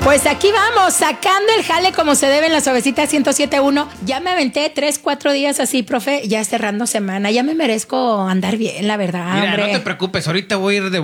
Pues aquí vamos, sacando el jale como se debe en la Suavecita 107.1. Ya me aventé 3-4 días así, profe, ya cerrando semana. Ya me merezco andar bien, la verdad. Mira, hombre. no te preocupes, ahorita voy a ir de